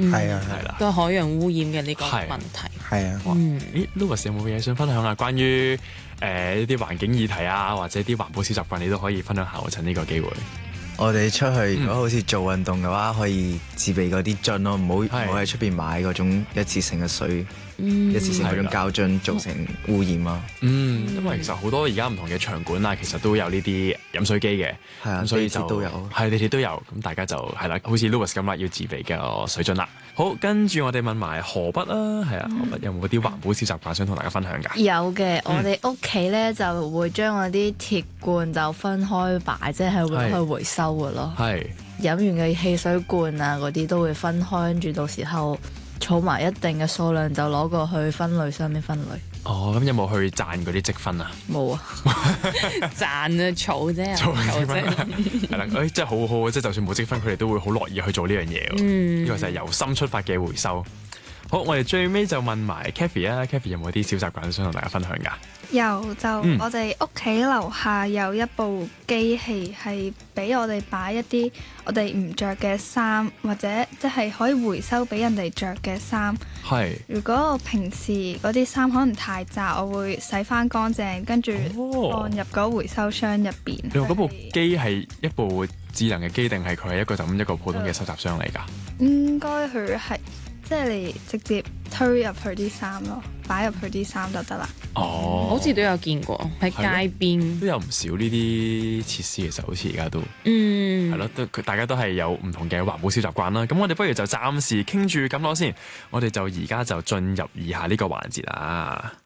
係啊， 係啦， 個海洋污染嘅呢個問題。 係啊。 咦 Louis 有冇嘢想分享下關於呢啲環境議題啊，或者啲環保小習慣，你都可以分享下喎，趁呢個機會。 我哋出去如果好似做運動嘅話，可以自備嗰啲樽咯，唔好喺出邊買嗰種一次性嘅水，一次性嗰種膠樽造成污染咯。 因為其實好多而家唔同嘅場館啊，其實都有呢啲飲水機嘅， 係啊， 所以就地鐵都有， 係地鐵都有，咁大家就係啦，好似 Louis 咁啦，要自備嘅水樽啦。好，跟住我哋問埋河北啦，係啊，河北有冇啲環保小習慣想同大家分享㗎？ 有嘅，我哋屋企咧就會將嗰啲鐵罐就分開擺，即係會去回收嘅咯。 係飲完嘅汽水罐啊嗰啲都會分開，跟住到時候儲埋一定嘅數量就攞過去分類箱邊分類。 哦，咁有冇去賺嗰啲積分啊？ 冇啊， 賺啊，儲啫， 儲積分係啦，真係好好啊！即係就算冇積分，佢哋都會好樂意去做呢樣嘢喎。呢個就係由心出發嘅回收。好，我哋最尾就問埋 Kathy 啊，Kathy 有冇啲小習慣想同大家分享㗎？ 有，就我哋屋企樓下有一部機器係俾我哋擺一啲我哋唔着嘅衫，或者即係可以回收俾人哋着嘅衫。 係。 如果我平時嗰啲衫可能太雜，我會洗翻乾淨，跟住放入嗰回收箱入邊。 你話嗰部機係一部智能嘅機，定係佢係一個普通嘅收集箱嚟㗎？ 應該佢係即係你直接推入去啲衫咯，擺入去啲衫就得啦。 哦， 好似都有見過喺街邊， 都有唔少呢啲設施，其實好似而家都係咯，大家都係有唔同嘅環保小習慣啦。咁我哋不如就暫時傾住咁多先，我哋就而家就進入以下呢個環節啦。